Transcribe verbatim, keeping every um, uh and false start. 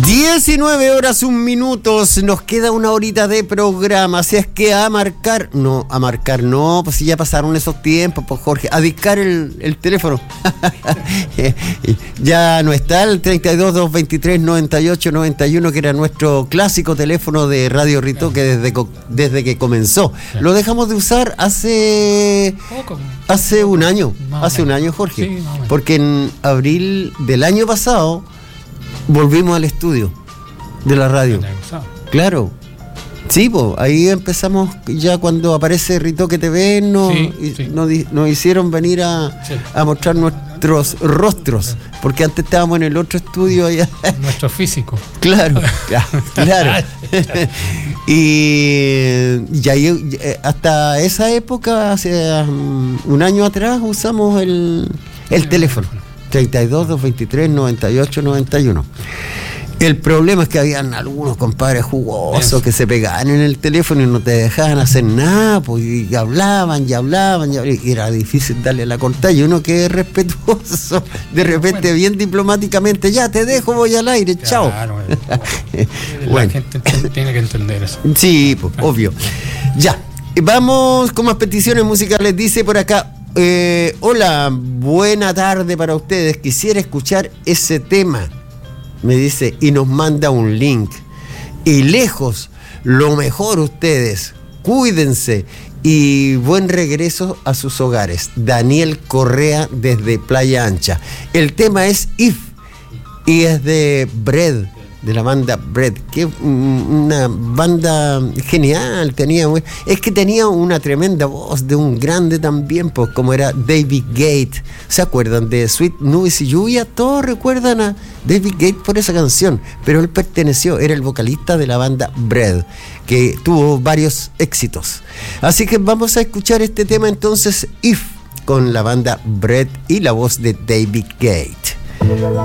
diecinueve horas, un minutos, nos queda una horita de programa, así es que a marcar, no, a marcar no, pues si ya pasaron esos tiempos, pues Jorge, a discar el, el teléfono. Ya no está el treinta y dos, doscientos veintitrés, noventa y ocho, noventa y uno, que era nuestro clásico teléfono de Radio Ritoque desde, desde que comenzó. Lo dejamos de usar hace, hace un año, hace un año, Jorge, porque en abril del año pasado volvimos al estudio de la radio. Claro. Sí, pues ahí empezamos ya cuando aparece Ritoque T V, nos, sí, sí. nos, nos hicieron venir a, sí. a mostrar nuestros rostros, porque antes estábamos en el otro estudio allá. Nuestro físico. Claro, claro. y, y ahí, hasta esa época, hace um, un año atrás, usamos el, el sí, teléfono. treinta y dos, doscientos veintitrés, noventa y ocho, noventa y uno. El problema es que habían algunos compadres jugosos Eso. que se pegaban en el teléfono y no te dejaban hacer nada, pues, y hablaban y hablaban, y, hablaban, y era difícil darle la cortada, y uno que es respetuoso, de repente bueno. bien diplomáticamente, ya te dejo, voy al aire, claro, chao. Bueno, la bueno. gente tiene que entender eso. Sí, pues, obvio. Ya, vamos con más peticiones musicales, dice por acá. Eh, hola, buena tarde para ustedes. Quisiera escuchar ese tema, me dice, y nos manda un link. Y lejos, lo mejor ustedes. Cuídense y buen regreso a sus hogares. Daniel Correa desde Playa Ancha. El tema es If y es de Bread, de la banda Bread, que es una banda genial, tenía, es que tenía una tremenda voz de un grande también, pues como era David Gate. ¿Se acuerdan de Sweet Nubes y Lluvia? Todos recuerdan a David Gate por esa canción, pero él perteneció, era el vocalista de la banda Bread, que tuvo varios éxitos. Así que vamos a escuchar este tema entonces, If, con la banda Bread y la voz de David Gate.